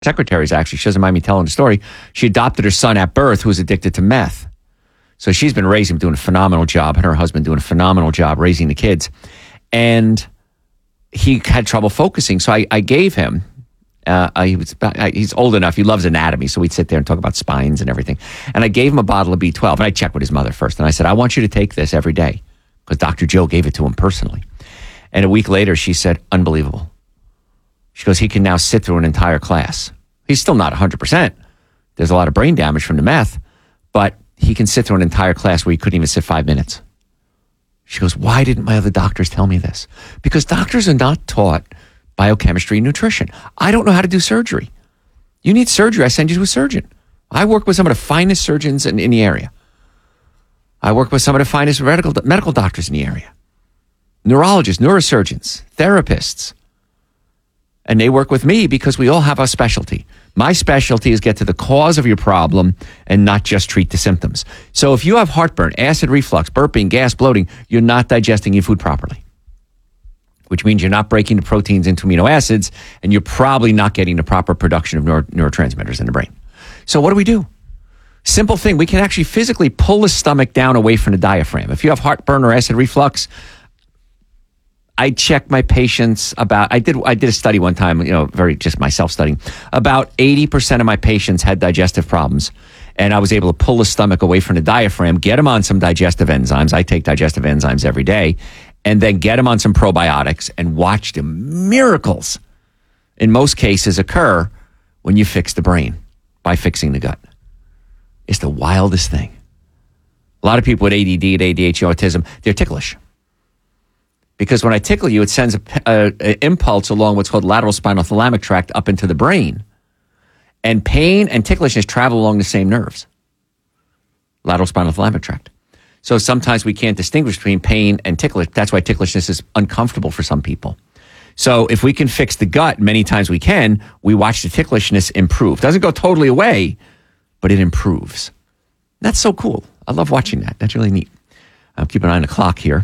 secretaries, actually. She doesn't mind me telling the story. She adopted her son at birth who was addicted to meth. So she's been raising him, doing a phenomenal job, and her husband doing a phenomenal job raising the kids. And he had trouble focusing. So I gave him, he's old enough, he loves anatomy, so we'd sit there and talk about spines and everything. And I gave him a bottle of B12, and I checked with his mother first. And I said, I want you to take this every day, because Dr. Joe gave it to him personally. And a week later, she said, unbelievable. She goes, he can now sit through an entire class. He's still not 100%. There's a lot of brain damage from the meth, but he can sit through an entire class where he couldn't even sit 5 minutes. She goes, why didn't my other doctors tell me this? Because doctors are not taught biochemistry and nutrition. I don't know how to do surgery. You need surgery, I send you to a surgeon. I work with some of the finest surgeons in the area. I work with some of the finest medical doctors in the area. Neurologists, neurosurgeons, therapists. And they work with me because we all have our specialty. My specialty is get to the cause of your problem and not just treat the symptoms. So if you have heartburn, acid reflux, burping, gas, bloating, you're not digesting your food properly, which means you're not breaking the proteins into amino acids, and you're probably not getting the proper production of neurotransmitters in the brain. So what do? Simple thing. We can actually physically pull the stomach down away from the diaphragm. If you have heartburn or acid reflux, I check my patients about, I did a study one time, just myself studying. About 80% of my patients had digestive problems, and I was able to pull the stomach away from the diaphragm, get them on some digestive enzymes. I take digestive enzymes every day, and then get them on some probiotics and watch the miracles in most cases occur when you fix the brain by fixing the gut. It's the wildest thing. A lot of people with ADD, ADHD, autism, they're ticklish. Because when I tickle you, it sends an impulse along what's called lateral spinal thalamic tract up into the brain. And pain and ticklishness travel along the same nerves. Lateral spinal thalamic tract. So sometimes we can't distinguish between pain and ticklish. That's why ticklishness is uncomfortable for some people. So if we can fix the gut, many times we can, we watch the ticklishness improve. Doesn't go totally away, but it improves. That's so cool. I love watching that. That's really neat. I'm keeping an eye on the clock here.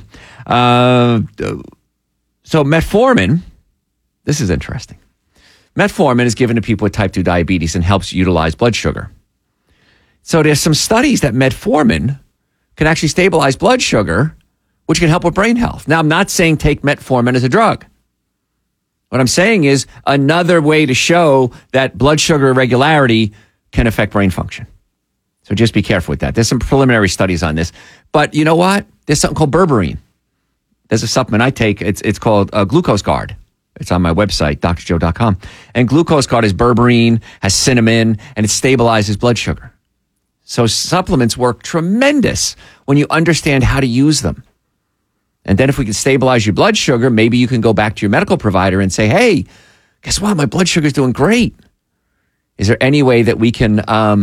So metformin, this is interesting. Metformin is given to people with type 2 diabetes and helps utilize blood sugar. So there's some studies that metformin can actually stabilize blood sugar, which can help with brain health. Now, I'm not saying take metformin as a drug. What I'm saying is another way to show that blood sugar irregularity can affect brain function. So just be careful with that. There's some preliminary studies on this. But you know what? There's something called berberine. There's a supplement I take. It's called Glucose Guard. It's on my website, drjoe.com. And Glucose Guard is berberine, has cinnamon, and it stabilizes blood sugar. So supplements work tremendous when you understand how to use them. And then if we can stabilize your blood sugar, maybe you can go back to your medical provider and say, hey, guess what? My blood sugar is doing great. Is there any way that we can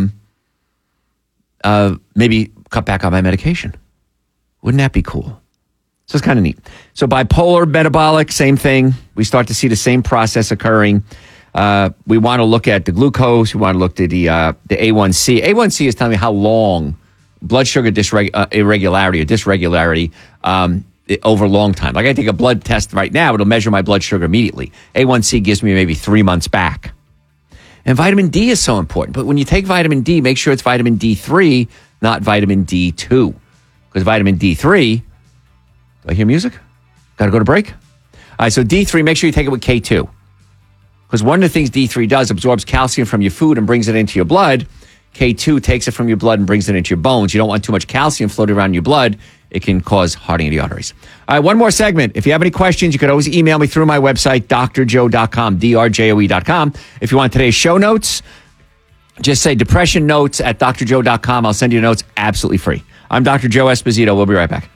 maybe cut back on my medication? Wouldn't that be cool? So it's kind of neat. So bipolar, metabolic, same thing. We start to see the same process occurring. We want to look at the glucose. We want to look at the A1C. A1C is telling me how long blood sugar irregularity or dysregularity over a long time. Like I take a blood test right now, it'll measure my blood sugar immediately. A1C gives me maybe 3 months back. And vitamin D is so important. But when you take vitamin D, make sure it's vitamin D3, not vitamin D2. Because vitamin D3, do I hear music? Got to go to break? All right, so D3, make sure you take it with K2. Because one of the things D3 does, absorbs calcium from your food and brings it into your blood. K2 takes it from your blood and brings it into your bones. You don't want too much calcium floating around in your blood. It can cause hardening of the arteries. All right, one more segment. If you have any questions, you could always email me through my website, drjoe.com, drjoe.com. If you want today's show notes, just say depression notes at drjoe.com. I'll send you notes absolutely free. I'm Dr. Joe Esposito. We'll be right back.